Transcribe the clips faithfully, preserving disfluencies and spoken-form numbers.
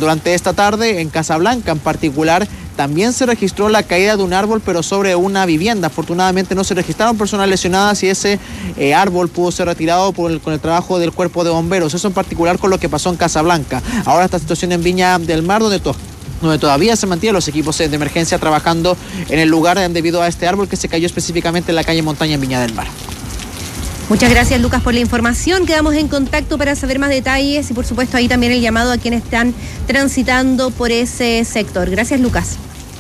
Durante esta tarde, en Casablanca en particular, también se registró la caída de un árbol, pero sobre una vivienda. Afortunadamente no se registraron personas lesionadas y ese eh, árbol pudo ser retirado por el, con el trabajo del cuerpo de bomberos. Eso en particular con lo que pasó en Casablanca. Ahora esta situación en Viña del Mar, donde to donde todavía se mantienen los equipos de emergencia trabajando en el lugar debido a este árbol que se cayó específicamente en la calle Montaña en Viña del Mar. Muchas gracias, Lucas, por la información. Quedamos en contacto para saber más detalles y, por supuesto, ahí también el llamado a quienes están transitando por ese sector. Gracias, Lucas.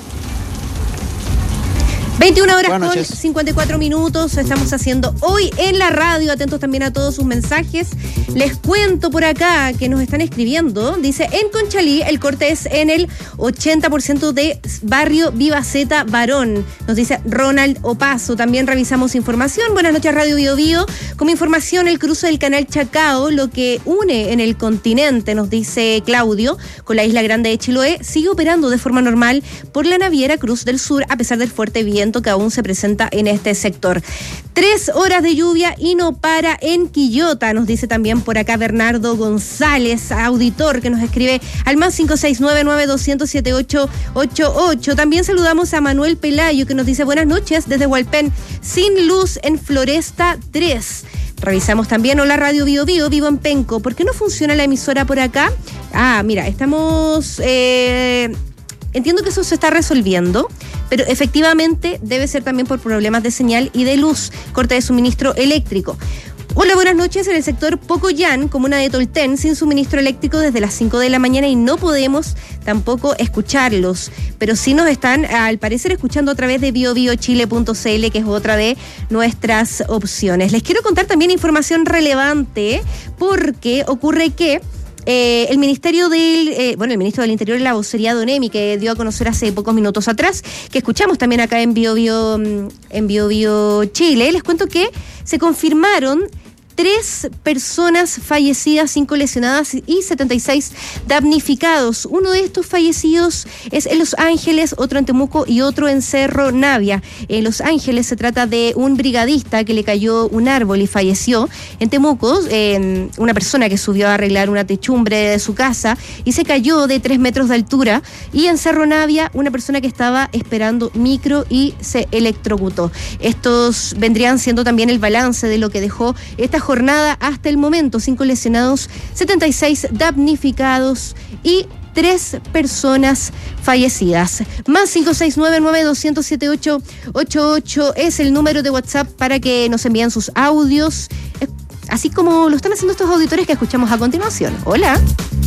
veintiuna horas con cincuenta y cuatro minutos, estamos haciendo hoy en la radio, atentos también a todos sus mensajes. Les cuento por acá que nos están escribiendo, dice, en Conchalí el corte es en el ochenta por ciento de barrio Vivaceta Barón, nos dice Ronald Opaso. También revisamos información, buenas noches Radio Bio Bio, como información el cruce del canal Chacao, lo que une en el continente, nos dice Claudio, con la isla grande de Chiloé, sigue operando de forma normal por la naviera Cruz del Sur, a pesar del fuerte viento que aún se presenta en este sector. Tres horas de lluvia y no para en Quillota, nos dice también por acá Bernardo González, auditor, que nos escribe al más cinco seis nueve nueve dos cero cero siete ocho ocho ocho. También saludamos a Manuel Pelayo, que nos dice buenas noches desde Hualpén, sin luz en Floresta tres. Revisamos también, hola Radio Bio Bio, vivo en Penco. ¿Por qué no funciona la emisora por acá? Ah, mira, estamos... Eh, entiendo que eso se está resolviendo, pero efectivamente debe ser también por problemas de señal y de luz, corte de suministro eléctrico. Hola, buenas noches. En el sector Pocoyán, comuna de Tolten, sin suministro eléctrico desde las cinco de la mañana y no podemos tampoco escucharlos, pero sí nos están, al parecer, escuchando a través de bio bio chile punto c l, que es otra de nuestras opciones. Les quiero contar también información relevante, porque ocurre que Eh, el Ministerio del, eh, bueno, el Ministro del Interior y la vocería de ONEMI, que dio a conocer hace pocos minutos atrás, que escuchamos también acá en Bio Bio, en Bio Bio Chile, les cuento que se confirmaron tres personas fallecidas, cinco lesionadas y setenta y seis damnificados. Uno de estos fallecidos es en Los Ángeles, otro en Temuco y otro en Cerro Navia. En Los Ángeles se trata de un brigadista que le cayó un árbol y falleció. En Temuco, eh, una persona que subió a arreglar una techumbre de su casa y se cayó de tres metros de altura. Y en Cerro Navia, una persona que estaba esperando micro y se electrocutó. Estos vendrían siendo también el balance de lo que dejó esta jornada hasta el momento: cinco lesionados, setenta y seis damnificados y tres personas fallecidas. Más cinco seis nueve nueve dos cero cero siete ocho ocho ocho es el número de WhatsApp para que nos envíen sus audios, así como lo están haciendo estos auditores que escuchamos a continuación. Hola.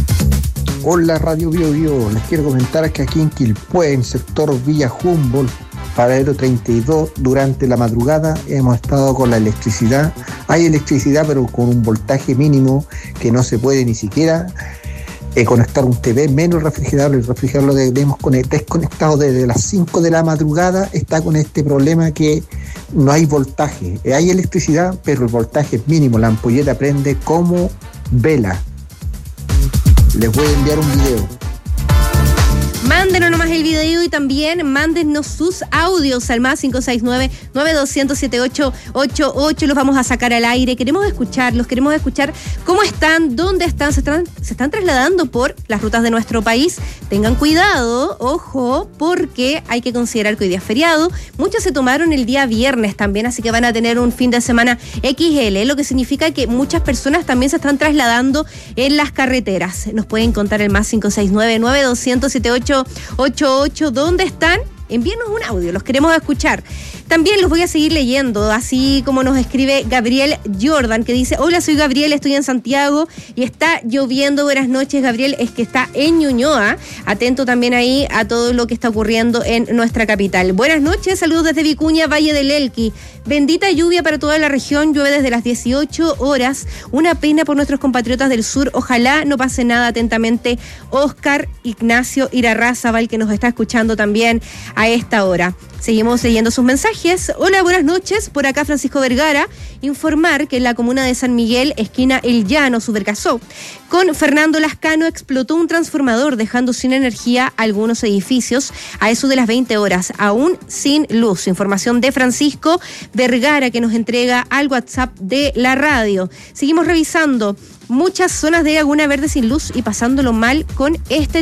Hola Radio Bio Bio, les quiero comentar que aquí en Quilpué, en sector Villa Humboldt, Paradero treinta y dos, durante la madrugada hemos estado con la electricidad. Hay electricidad, pero con un voltaje mínimo que no se puede ni siquiera eh, conectar un T V, menos el refrigerador. El refrigerador lo debemos desconectado desde las cinco de la madrugada. Está con este problema que no hay voltaje. Eh, hay electricidad, pero el voltaje es mínimo. La ampolleta prende como vela. Les voy a enviar un video. Mándenos nomás el video y también mándenos sus audios al más cinco seis nueve nueve dos cero cero siete ocho ocho ocho. Los vamos a sacar al aire. Queremos escucharlos, queremos escuchar cómo están, dónde están. Se están, se están trasladando por las rutas de nuestro país. Tengan cuidado, ojo, porque hay que considerar que hoy día es feriado. Muchos se tomaron el día viernes también, así que van a tener un fin de semana equis ele, lo que significa que muchas personas también se están trasladando en las carreteras. Nos pueden contar el más cinco seis nueve nueve dos cero cero siete ocho ocho ocho. ¿Dónde están? Envíenos un audio, los queremos escuchar. También los voy a seguir leyendo, así como nos escribe Gabriel Jordan, que dice: hola, soy Gabriel, estoy en Santiago y está lloviendo. Buenas noches, Gabriel, es que está en Ñuñoa. Atento también ahí a todo lo que está ocurriendo en nuestra capital. Buenas noches, saludos desde Vicuña, Valle del Elqui. Bendita lluvia para toda la región, llueve desde las dieciocho horas. Una pena por nuestros compatriotas del sur, ojalá no pase nada. Atentamente, Oscar Ignacio Irarrázaval, que nos está escuchando también a esta hora. Seguimos leyendo sus mensajes. Hola, buenas noches. Por acá Francisco Vergara. Informar que en la comuna de San Miguel, esquina El Llano, Subercasó, con Fernando Lascano explotó un transformador dejando sin energía algunos edificios a eso de las veinte horas, aún sin luz. Información de Francisco Vergara, que nos entrega al WhatsApp de la radio. Seguimos revisando. Muchas zonas de Laguna Verde sin luz y pasándolo mal con este